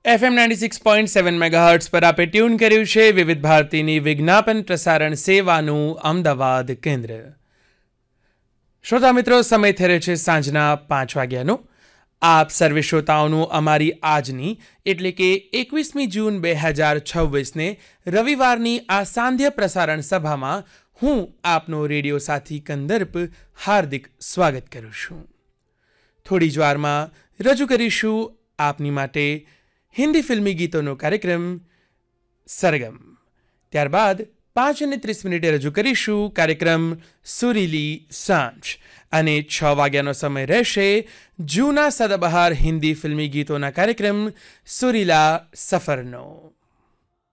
FM 96.7 megahertz પર આપે tune કર્યું છે વિવિધ ભારતીની વિજ્ઞાપન પ્રસારણ સેવાનું અમદાવાદ કેન્દ્ર. શ્રોતા મિત્રો, સમય થયો છે સાંજના 5 વાગ્યાનો. આપ સર્વે શ્રોતાઓનું અમારી આજની એટલે કે 21મી જૂન 2026ને રવિવારની આ સાંધ્ય પ્રસારણ સભામાં હું આપનો રેડિયો સાથી કંદર્પ હાર્દિક સ્વાગત કરું છું. થોડી જ વારમાં રજૂ કરીશું આપની માટે હિન્દી ફિલ્મી ગીતોનો કાર્યક્રમ સરગમ. ત્યારબાદ 5:30 રજૂ કરીશું કાર્યક્રમ સુરીલી સાંજ અને 6 વાગ્યાનો સમય રહેશે જૂના સદાબહાર હિન્દી ફિલ્મી ગીતોના કાર્યક્રમ સુરીલા સફરનો.